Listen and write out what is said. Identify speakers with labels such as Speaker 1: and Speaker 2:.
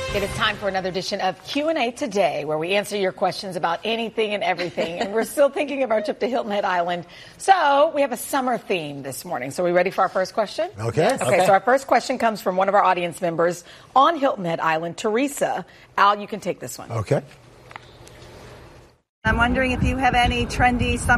Speaker 1: It is time for another edition of Q&A Today, where we answer your questions about anything and everything. And we're still thinking of our trip to Hilton Head Island. So we have a summer theme this morning. So are we ready for our first question?
Speaker 2: Okay.
Speaker 1: Okay, so our first question comes from one of our audience members on Hilton Head Island, Teresa. Al, you can take this one.
Speaker 2: Okay.
Speaker 3: I'm wondering if you have any trendy summer